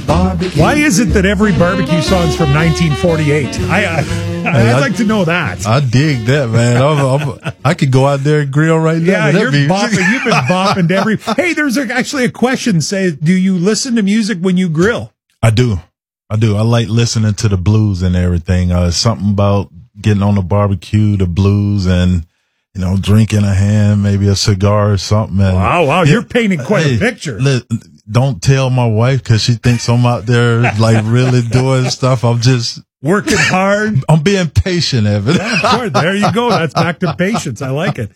barbecue. Why is it that every barbecue song's from 1948? I'd like to know that. I dig that, man. I could go out there and grill right now. Yeah, you're bopping. You've been bopping to every. Hey, there's actually a question. Say, do you listen to music when you grill? I do. I like listening to the blues and everything. Something about getting on the barbecue, the blues, and drinking a hand, maybe a cigar or something. And, wow, you're painting quite a picture. Don't tell my wife because she thinks I'm out there like really doing stuff. I'm just working hard. I'm being patient, Evan. Yeah, of course. There you go. That's back to patience. I like it.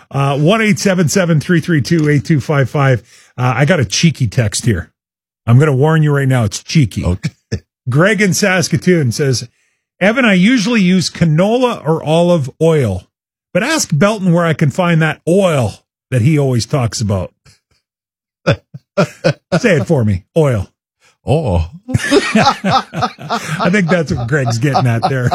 1-877-332-8255. I got a cheeky text here. I'm going to warn you right now. It's cheeky. Okay. Greg in Saskatoon says, Evan, I usually use canola or olive oil, but ask Belton where I can find that oil that he always talks about. Say it for me. Oil. Oh. I think that's what Greg's getting at there.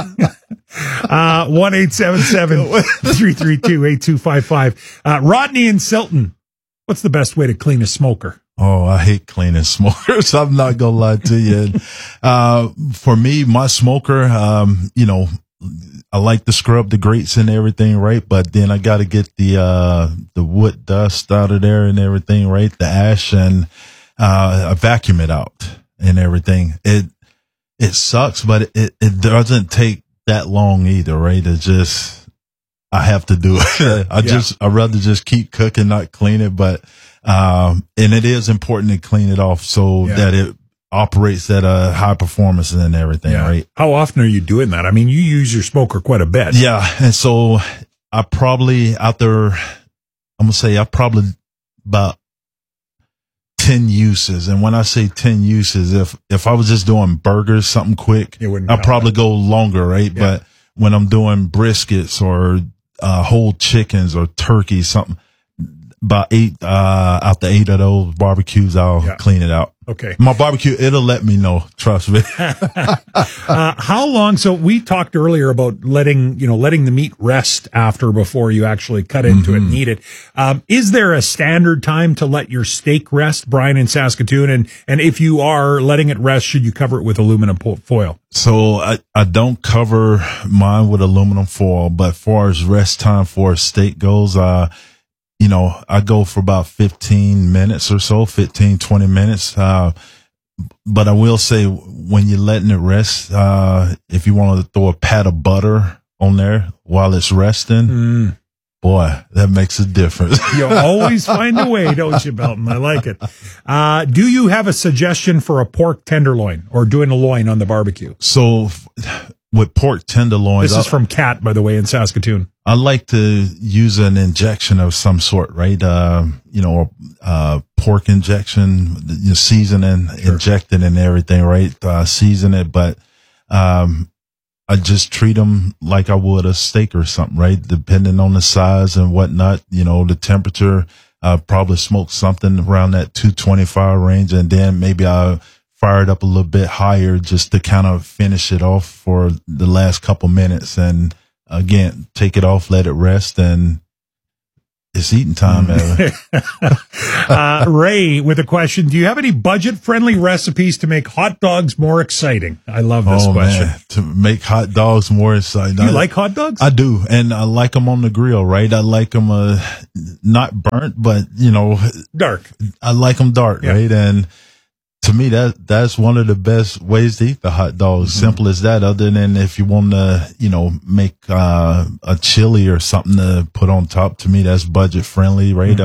1-877-332-8255. Rodney in Silton. What's the best way to clean a smoker? Oh, I hate cleaning smokers. I'm not going to lie to you. For me, my smoker, I like to scrub the grates and everything, right? But then I got to get the wood dust out of there and everything, right? The ash, and I vacuum it out and everything. It sucks, but it doesn't take that long either, right? It just, I have to do it. I'd rather just keep cooking, not clean it, but, and it is important to clean it off so that it operates at a high performance and everything, right? How often are you doing that? I mean, you use your smoker quite a bit. Yeah. And so I probably about 10 uses. And when I say 10 uses, if I was just doing burgers, something quick, I'd probably go longer, right? Yeah. But when I'm doing briskets or whole chickens or turkey, something, about 8 out the 8 of those barbecues, I'll clean it out. Okay. My barbecue, it'll let me know. Trust me. How long? So we talked earlier about letting the meat rest before you actually cut into it and eat it. Is there a standard time to let your steak rest, Brian in Saskatoon? And if you are letting it rest, should you cover it with aluminum foil? So I don't cover mine with aluminum foil, but as far as rest time for a steak goes, I go for about 15 minutes or so, 15, 20 minutes. But I will say when you're letting it rest, if you want to throw a pat of butter on there while it's resting, boy, that makes a difference. You always find a way, don't you, Belton? I like it. Do you have a suggestion for a pork tenderloin or doing a loin on the barbecue? So with pork tenderloins, this is from Kat, by the way, in Saskatoon. I like to use an injection of some sort, right? Pork injection, seasoning, injected and everything, right? Season it, but I just treat them like I would a steak or something, right? Depending on the size and whatnot, the temperature. Probably smoke something around that 225 range, and then maybe I'll fire it up a little bit higher just to kind of finish it off for the last couple minutes, and again, take it off, let it rest, and it's eating time. Ray with a question. Do you have any budget-friendly recipes to make hot dogs more exciting? I love this question. Man, to make hot dogs more exciting. You like hot dogs? I do, and I like them on the grill, right? I like them not burnt, but, dark. I like them dark, right? And to me, that's one of the best ways to eat the hot dogs. Simple as that. Other than if you want to, make a chili or something to put on top. To me, that's budget friendly, right?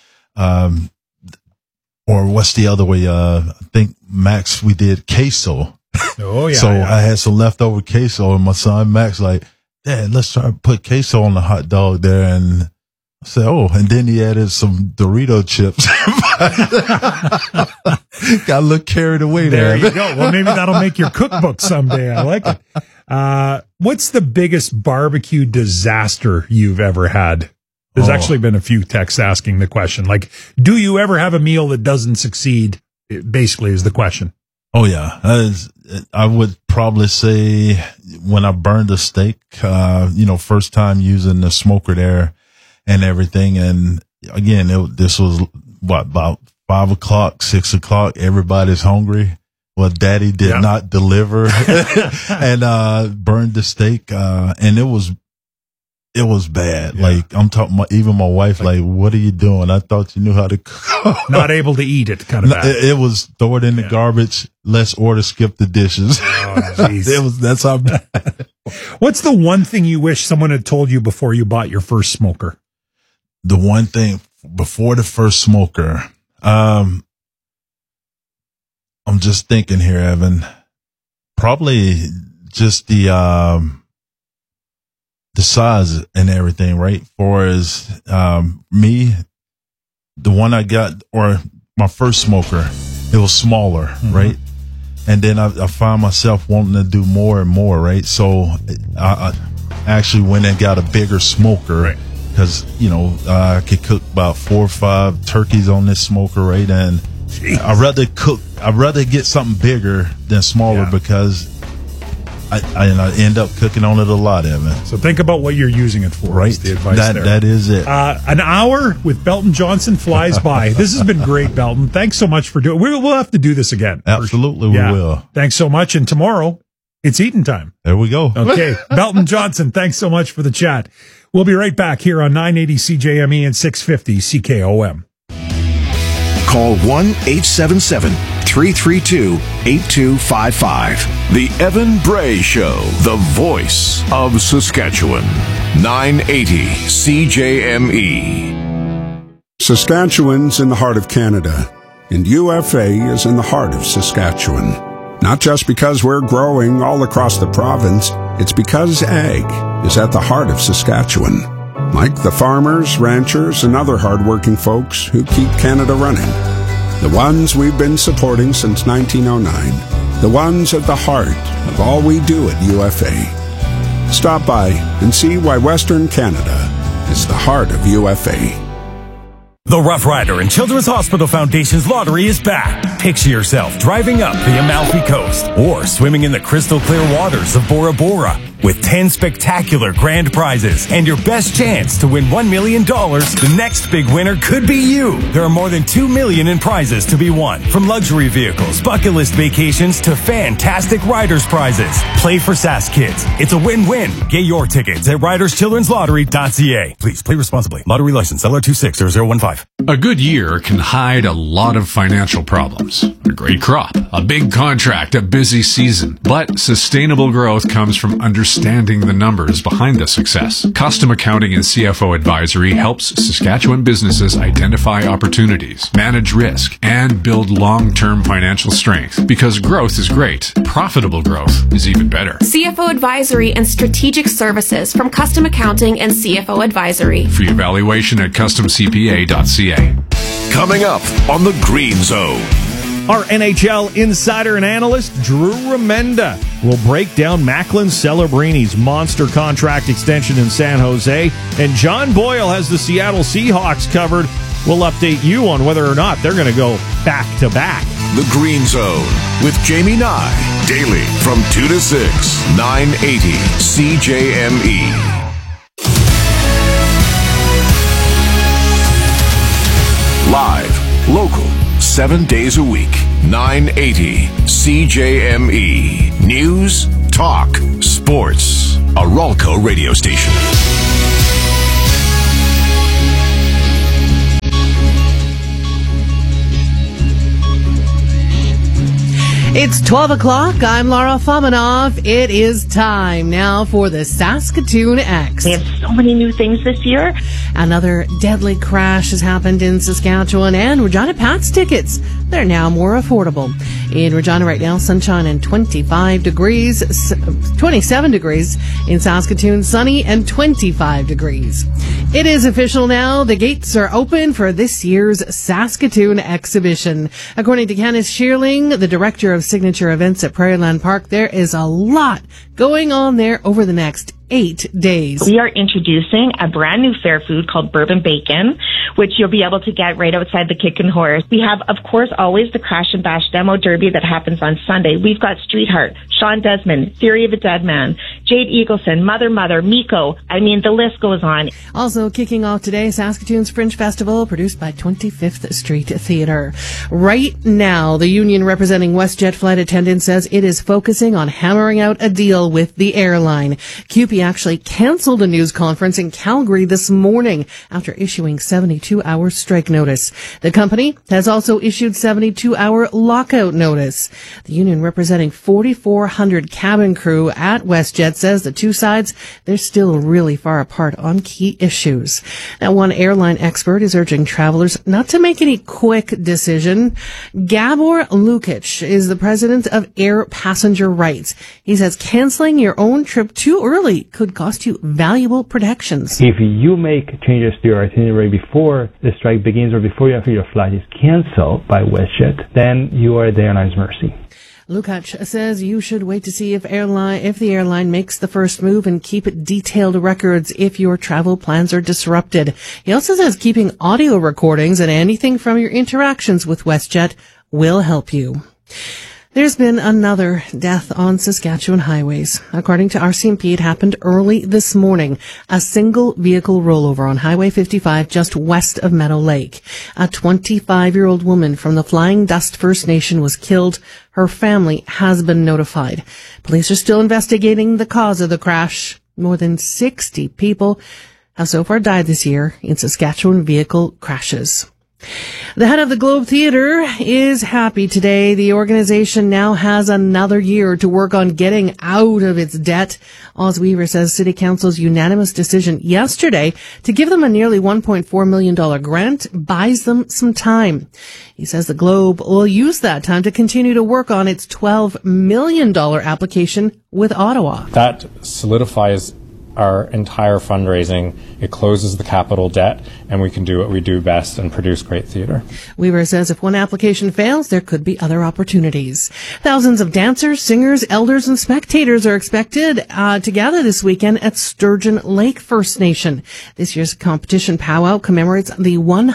Or what's the other way? I think Max, we did queso. Oh yeah. So I had some leftover queso, and my son Max like, Dad, let's try to put queso on the hot dog there, and I said, and then he added some Dorito chips. Got a little carried away there. There you go. Well, maybe that'll make your cookbook someday. I like it. What's the biggest barbecue disaster you've ever had? There's actually been a few texts asking the question. Like, do you ever have a meal that doesn't succeed? Basically is the question. Oh, yeah. I would probably say when I burned a steak, first time using the smoker there and everything. And again, this was about 5 o'clock, 6 o'clock. Everybody's hungry. well, Daddy did not deliver and burned the steak. And it was bad. Yeah. Like, I'm talking about, even my wife, like, what are you doing? I thought you knew how to cook. Not able to eat it, kind of bad. It was throw it in the garbage. Let's order, skip the dishes. Oh, jeez. That's how bad. What's the one thing you wish someone had told you before you bought your first smoker? The one thing before the first smoker, I'm just thinking here, Evan, probably just the size and everything, right? For as me, the one I got, or my first smoker, it was smaller, right? And then I found myself wanting to do more and more, right? So I actually went and got a bigger smoker, right? Because, I could cook about 4 or 5 turkeys on this smoker, right? And I'd rather get something bigger than smaller because I end up cooking on it a lot, Evan. So think about what you're using it for. Right. The advice there. That is it. An hour with Belton Johnson flies by. This has been great, Belton. Thanks so much for doing it. We'll have to do this again. Absolutely, we will. Thanks so much. And tomorrow, it's eating time. There we go. Okay. Belton Johnson, thanks so much for the chat. We'll be right back here on 980 CJME and 650 CKOM. Call 1-877-332-8255. The Evan Bray Show, the voice of Saskatchewan. 980 CJME. Saskatchewan's in the heart of Canada, and UFA is in the heart of Saskatchewan. Not just because we're growing all across the province, it's because ag is at the heart of Saskatchewan. Like the farmers, ranchers, and other hardworking folks who keep Canada running. The ones we've been supporting since 1909. The ones at the heart of all we do at UFA. Stop by and see why Western Canada is the heart of UFA. The Rough Rider and Children's Hospital Foundation's lottery is back. Picture yourself driving up the Amalfi Coast or swimming in the crystal clear waters of Bora Bora with 10 spectacular grand prizes and your best chance to win $1 million. The next big winner could be you. There are more than $2 million in prizes to be won, from luxury vehicles, bucket list vacations to fantastic riders prizes. Play for Sask Kids. It's a win-win. Get your tickets at riderschildrenslottery.ca. Please play responsibly. Lottery license LR260015. A good year can hide a lot of financial problems. A great crop, a big contract, a busy season. But sustainable growth comes from understanding the numbers behind the success. Custom Accounting and CFO Advisory helps Saskatchewan businesses identify opportunities, manage risk, and build long-term financial strength. Because growth is great, profitable growth is even better. CFO Advisory and Strategic Services from Custom Accounting and CFO Advisory. Free evaluation at customcpa.ca. Coming up on the Green Zone. Our NHL insider and analyst, Drew Remenda, will break down Macklin Celebrini's monster contract extension in San Jose. And John Boyle has the Seattle Seahawks covered. We'll update you on whether or not they're going to go back-to-back. The Green Zone with Jamie Nye. Daily from 2 to 6, 980 CJME. Live, local, 7 days a week, 980 CJME. News, talk, sports. A Ralco radio station. It's 12 o'clock. I'm Laura Fominov. It is time now for the Saskatoon X. We have so many new things this year. Another deadly crash has happened in Saskatchewan, and Regina Pats tickets, they're now more affordable. In Regina right now, sunshine and 27 degrees in Saskatoon, sunny and 25 degrees. It is official now. The gates are open for this year's Saskatoon exhibition. According to Kenneth Shearling, the director of signature events at Prairieland Park, there is a lot going on there over the next 8 days. We are introducing a brand new fair food called Bourbon Bacon, which you'll be able to get right outside the Kick and Horse. We have, of course, always the Crash and Bash Demo Derby that happens on Sunday. We've got Streetheart, Sean Desmond, Theory of a Dead Man, Jade Eagleson, Mother, Miko. I mean, the list goes on. Also kicking off today, Saskatoon's Fringe Festival, produced by 25th Street Theatre. Right now, the union representing WestJet flight attendants says it is focusing on hammering out a deal with the airline. CUPE actually canceled a news conference in Calgary this morning after issuing 72-hour strike notice. The company has also issued 72-hour lockout notice. The union representing 4,400 cabin crew at WestJet says the two sides, they're still really far apart on key issues. Now, one airline expert is urging travelers not to make any quick decision. Gabor Lukic is the president of Air Passenger Rights. He says canceling your own trip too early could cost you valuable protections. If you make changes to your itinerary before the strike begins or before your flight is canceled by WestJet, then you are at the airline's mercy. Lukacs says you should wait to see if the airline makes the first move and keep detailed records if your travel plans are disrupted. He also says keeping audio recordings and anything from your interactions with WestJet will help you. There's been another death on Saskatchewan highways. According to RCMP, it happened early this morning. A single vehicle rollover on Highway 55 just west of Meadow Lake. A 25-year-old woman from the Flying Dust First Nation was killed. Her family has been notified. Police are still investigating the cause of the crash. More than 60 people have so far died this year in Saskatchewan vehicle crashes. The head of the Globe Theatre is happy today. The organization now has another year to work on getting out of its debt. Oz Weaver says City Council's unanimous decision yesterday to give them a nearly $1.4 million grant buys them some time. He says the Globe will use that time to continue to work on its $12 million application with Ottawa. That solidifies our entire fundraising. It closes the capital debt, and we can do what we do best and produce great theater. Weaver says if one application fails, there could be other opportunities. Thousands of dancers, singers, elders, and spectators are expected to gather this weekend at Sturgeon Lake First Nation. This year's competition powwow commemorates the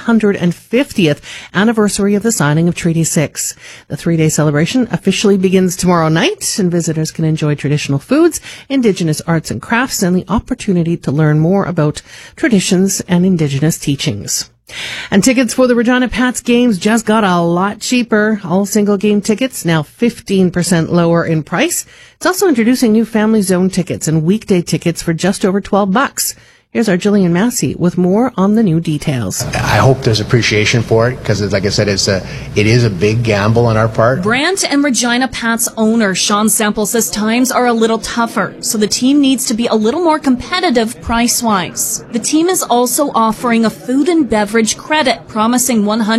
150th anniversary of the signing of Treaty 6. The three-day celebration officially begins tomorrow night, and visitors can enjoy traditional foods, Indigenous arts and crafts, and the opportunity to learn more about traditions and Indigenous teachings. And tickets for the Regina Pats games just got a lot cheaper. All single game tickets now 15% lower in price. It's also introducing new Family Zone tickets and weekday tickets for just over $12. Here's our Jillian Massey with more on the new details. I hope there's appreciation for it because, like I said, it is a big gamble on our part. Brant and Regina Pats owner Sean Semple says times are a little tougher, so the team needs to be a little more competitive price-wise. The team is also offering a food and beverage credit, promising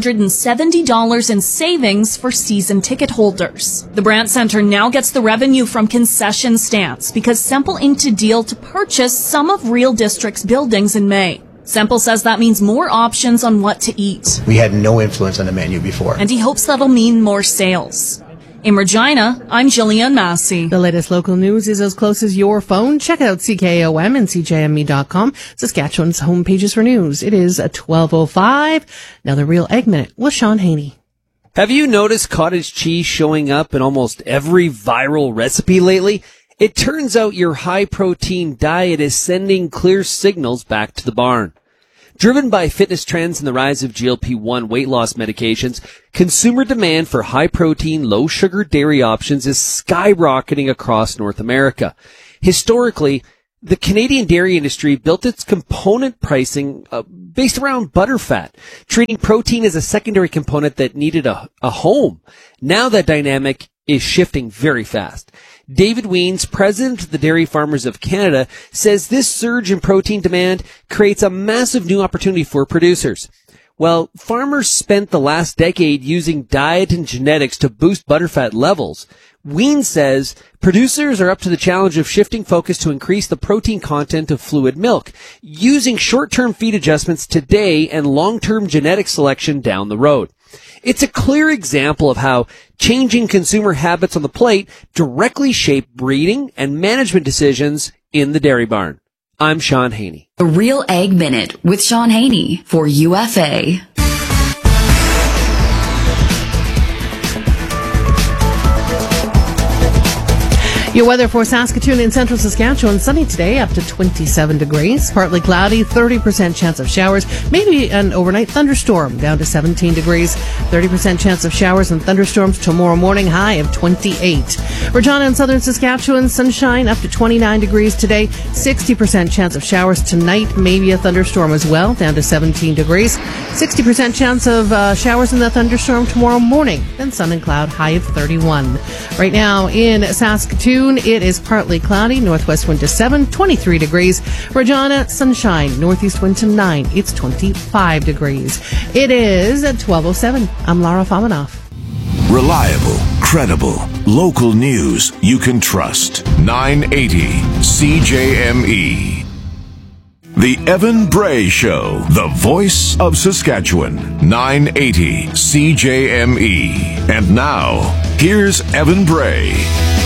$170 in savings for season ticket holders. The Brant Centre now gets the revenue from concession stands because Semple inked a deal to purchase some of Real District's buildings in May. Semple says that means more options on what to eat. We had no influence on the menu before. And he hopes that'll mean more sales. In Regina, I'm Jillian Massey. The latest local news is as close as your phone. Check out CKOM and CJME.com, Saskatchewan's home pages for news. It is at 12:05. Now the Real Egg Minute with Sean Haney. Have you noticed cottage cheese showing up in almost every viral recipe lately? It turns out your high-protein diet is sending clear signals back to the barn. Driven by fitness trends and the rise of GLP-1 weight loss medications, consumer demand for high-protein, low-sugar dairy options is skyrocketing across North America. Historically, the Canadian dairy industry built its component pricing based around butterfat, treating protein as a secondary component that needed a home. Now that dynamic is shifting very fast. David Weens, president of the Dairy Farmers of Canada, says this surge in protein demand creates a massive new opportunity for producers. Well, farmers spent the last decade using diet and genetics to boost butterfat levels. Weens says producers are up to the challenge of shifting focus to increase the protein content of fluid milk, using short-term feed adjustments today and long-term genetic selection down the road. It's a clear example of how changing consumer habits on the plate directly shape breeding and management decisions in the dairy barn. I'm Sean Haney. The Real Egg Minute with Sean Haney for UFA. Your weather for Saskatoon and central Saskatchewan, sunny today, up to 27 degrees. Partly cloudy, 30% chance of showers. Maybe an overnight thunderstorm, down to 17 degrees. 30% chance of showers and thunderstorms tomorrow morning, high of 28. Regina and southern Saskatchewan, sunshine, up to 29 degrees today. 60% chance of showers tonight, maybe a thunderstorm as well, down to 17 degrees. 60% chance of showers in the thunderstorm tomorrow morning, then sun and cloud, high of 31. Right now in Saskatoon, it is partly cloudy, northwest wind to 7, 23 degrees. Regina, sunshine, northeast wind to 9, it's 25 degrees. It is at 12:07. I'm Lara Famanoff. Reliable, credible, local news you can trust. 980 CJME. The Evan Bray Show, the voice of Saskatchewan. 980 CJME. And now, here's Evan Bray.